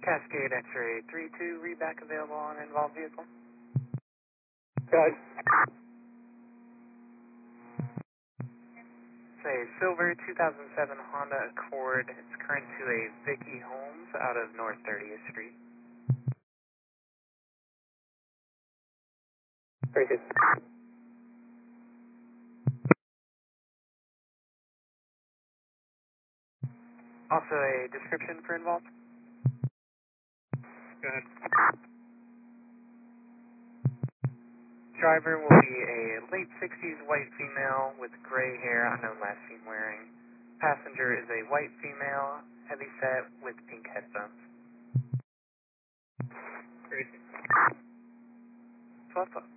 Cascade X-ray 32, readback available on involved vehicle. Good. It's a silver 2007 Honda Accord. It's current to a Vicky Holmes out of North 30th Street. Very good. Also a description for involved. Go ahead. Driver will be a late 60s white female with gray hair, unknown last seen wearing. Passenger is a white female, heavy set with pink headphones. Great. 12